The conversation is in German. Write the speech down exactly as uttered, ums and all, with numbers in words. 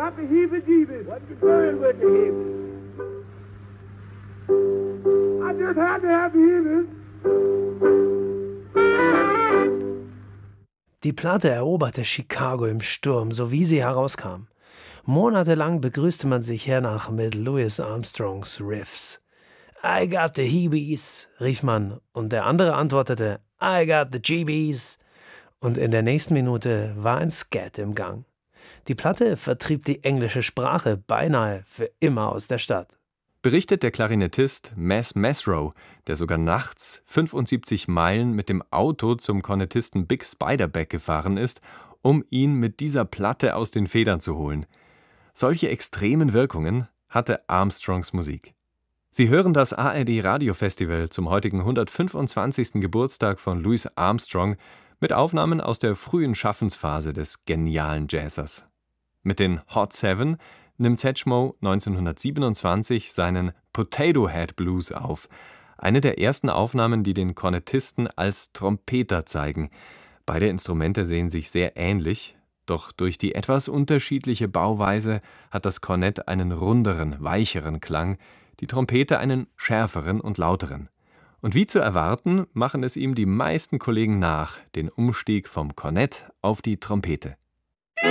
got the heebie-jeebies. What you doing with the heebies? I just had to have the heebies. Die Platte eroberte Chicago im Sturm, so wie sie herauskam. Monatelang begrüßte man sich hernach mit Louis Armstrongs Riffs. I got the heebies, rief man, und der andere antwortete, I got the jeebies. Und in der nächsten Minute war ein Scat im Gang. Die Platte vertrieb die englische Sprache beinahe für immer aus der Stadt. Berichtet der Klarinettist Mess Mesrow, der sogar nachts fünfundsiebzig Meilen mit dem Auto zum Kornettisten Big Spiderback gefahren ist, um ihn mit dieser Platte aus den Federn zu holen. Solche extremen Wirkungen hatte Armstrongs Musik. Sie hören das A R D-Radiofestival zum heutigen hundertfünfundzwanzigsten Geburtstag von Louis Armstrong mit Aufnahmen aus der frühen Schaffensphase des genialen Jazzers. Mit den Hot Seven nimmt Satchmo neunzehnhundertsiebenundzwanzig seinen Potato Head Blues auf, eine der ersten Aufnahmen, die den Kornettisten als Trompeter zeigen. Beide Instrumente sehen sich sehr ähnlich, doch durch die etwas unterschiedliche Bauweise hat das Kornett einen runderen, weicheren Klang, die Trompete einen schärferen und lauteren. Und wie zu erwarten, machen es ihm die meisten Kollegen nach, den Umstieg vom Kornett auf die Trompete.